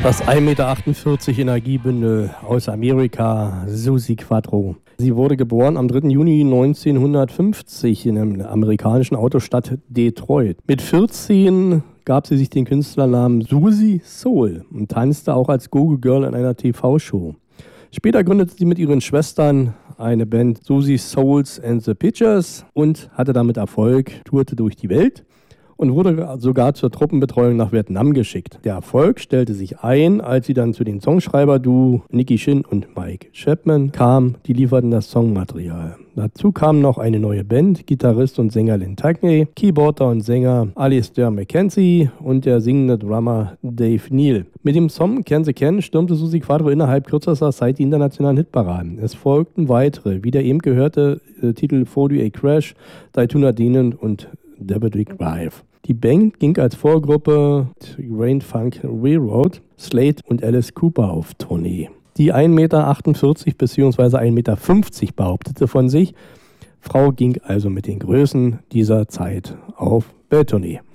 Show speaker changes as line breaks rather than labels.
Das 1,48 Meter Energiebündel aus Amerika, Suzi Quatro. Sie wurde geboren am 3. Juni 1950 in der amerikanischen Autostadt Detroit. Mit 14 gab sie sich den Künstlernamen Suzi Soul und tanzte auch als Go-Go-Girl in einer TV-Show. Später gründete sie mit ihren Schwestern eine Band Suzi Souls and the Pitchers und hatte damit Erfolg, tourte durch die Welt und wurde sogar zur Truppenbetreuung nach Vietnam geschickt. Der Erfolg stellte sich ein, als sie dann zu den Songschreiber-Duo Nicky Shin und Mike Chapman kam. Die lieferten das Songmaterial. Dazu kam noch eine neue Band, Gitarrist und Sänger Lynn Tagney, Keyboarder und Sänger Alistair McKenzie und der singende Drummer Dave Neal. Mit dem Song Can Sie Ken stürmte Suzi Quatro innerhalb kürzester Zeit die internationalen Hitparaden. Es folgten weitere, wie der eben gehörte Titel 48 Crash, Daytona Denon und Davidic Drive. Die Band ging als Vorgruppe Grand Funk Railroad, Slade und Alice Cooper auf Tournee. Die 1,48 Meter bzw. 1,50 Meter behauptete von sich. Frau ging also mit den Größen dieser Zeit auf Welttournee.